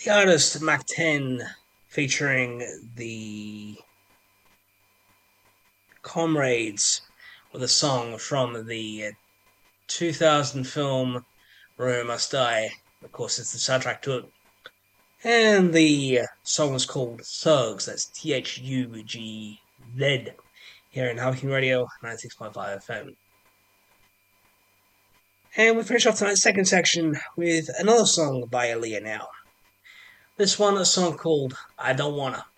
The artist Mac 10 featuring the Comrades with a song from the 2000 film Romeo Must Die. Of course, it's the soundtrack to it. And the song was called Thugs, that's Thugz, here in Hurricane Radio 96.5 FM. And we finish off tonight's second section with another song by Aaliyah now. This one, a song called I Don't Wanna.